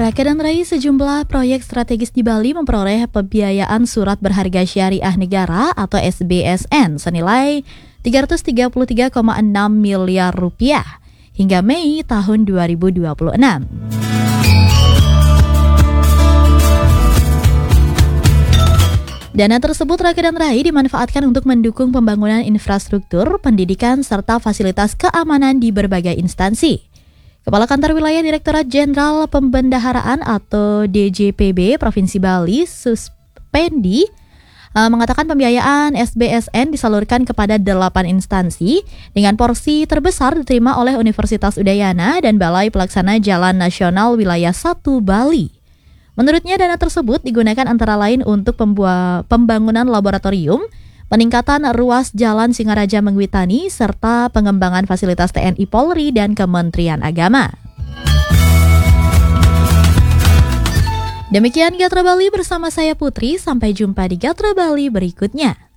Raka dan Rai, sejumlah proyek strategis di Bali memperoleh pembiayaan surat berharga syariah negara atau SBSN senilai 333,6 miliar rupiah hingga Mei tahun 2026. Dana tersebut Raka dan Rai dimanfaatkan untuk mendukung pembangunan infrastruktur, pendidikan, serta fasilitas keamanan di berbagai instansi. Kepala Kantor Wilayah Direktorat Jenderal Pembendaharaan atau DJPB Provinsi Bali, Suspendi, mengatakan pembiayaan SBSN disalurkan kepada 8 instansi dengan porsi terbesar diterima oleh Universitas Udayana dan Balai Pelaksana Jalan Nasional Wilayah 1 Bali. Menurutnya dana tersebut digunakan antara lain untuk pembangunan laboratorium, peningkatan ruas jalan Singaraja Mengwitani, serta pengembangan fasilitas TNI Polri dan Kementerian Agama. Demikian Gatra Bali bersama saya Putri, sampai jumpa di Gatra Bali berikutnya.